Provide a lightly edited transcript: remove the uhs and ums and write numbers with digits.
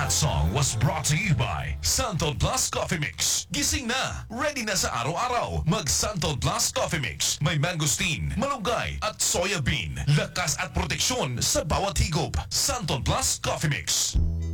That song was brought to you by Santo Plus Coffee Mix. Gising na, ready na sa araw-araw. Mag Santo Plus Coffee Mix. May mangosteen, malunggay at soya bean. Lakas at proteksyon sa bawat higop. Santo Plus Coffee Mix.